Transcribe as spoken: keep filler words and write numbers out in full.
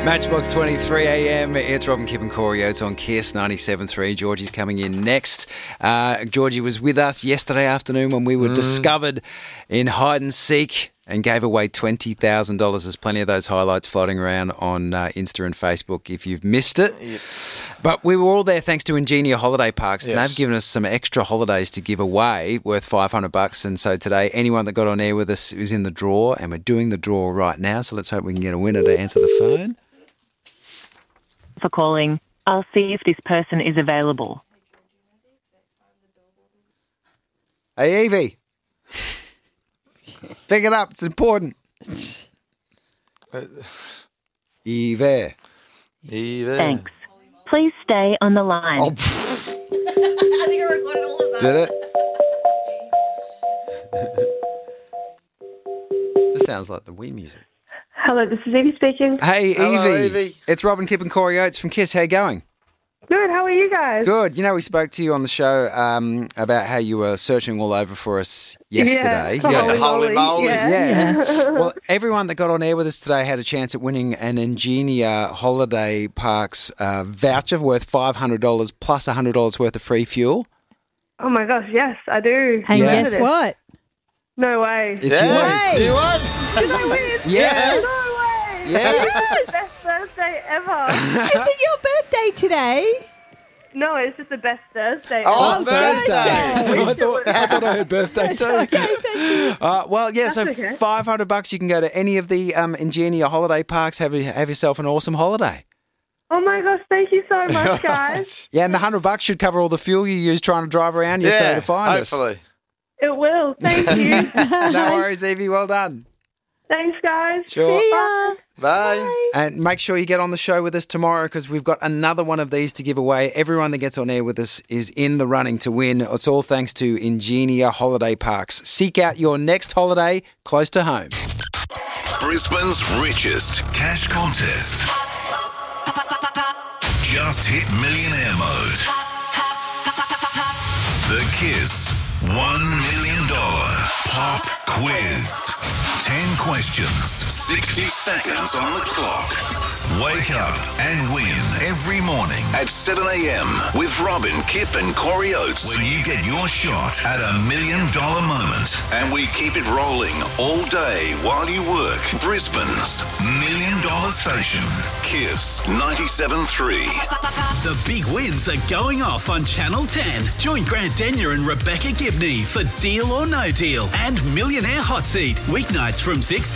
Matchbox twenty-three a m. It's Robin, Kip and Corey Oates on Kiss ninety-seven three. Georgie's coming in next. Uh, Georgie was with us yesterday afternoon when we were mm. discovered in hide and seek and gave away twenty thousand dollars. There's plenty of those highlights floating around on uh, Insta and Facebook if you've missed it. Yep. But we were all there thanks to Ingenia Holiday Parks. Yes. And they've given us some extra holidays to give away worth five hundred bucks. And so today, anyone that got on air with us is in the draw, and we're doing the draw right now. So let's hope we can get a winner to answer the phone. For calling. I'll see if this person is available. Hey, Evie. Pick it up. It's important. Evie. Evie. Thanks. Please stay on the line. Oh, I think I recorded all of that. Did it? This sounds like the Wii music. Hello, this is Evie speaking. Hey, Hello, Evie. Evie. It's Robin, Kip and Corey Oates from Kiss. How you going? Good, how are you guys? Good. You know, we spoke to you on the show um, about how you were searching all over for us yesterday. Yeah, Yeah, holy moly. Yeah. Yeah. Well, everyone that got on air with us today had a chance at winning an Ingenia Holiday Parks uh, voucher worth five hundred dollars plus one hundred dollars worth of free fuel. Oh my gosh, yes, I do. And Yeah. guess what? No way. It's Yeah. your You won. Did I win? Yes. No way. Yes. Best birthday ever. Is it your birthday today? No, it's just the best Thursday Oh, ever. Thursday. I thought, I thought I had birthday too. Okay, thank you. Uh, well, yeah, so That's okay. five hundred bucks, you can go to any of the um, Ingenia Holiday Parks, have, have yourself an awesome holiday. Oh my gosh, thank you so much, guys. Yeah, and the one hundred bucks should cover all the fuel you used trying to drive around yesterday Yeah, to find hopefully. It will. Thank you. us. No worries, Evie. Well done. Thanks, guys. Sure. See ya. Bye. And make sure you get on the show with us tomorrow because we've got another one of these to give away. Everyone that gets on air with us is in the running to win. It's all thanks to Ingenia Holiday Parks. Seek out your next holiday close to home. Brisbane's richest cash contest. Just hit millionaire mode. The Kiss one million dollars Pop Quiz. ten questions, sixty seconds on the clock. Wake up and win every morning at seven a m with Robin, Kip and Corey Oates when you get your shot at a million dollar moment. And we keep it rolling all day while you work. Brisbane's million dollar station. Kiss ninety-seven three. The big wins are going off on Channel ten. Join Grant Denyer and Rebecca Gibney for Deal or No Deal and Millionaire Hot Seat. Weeknights from six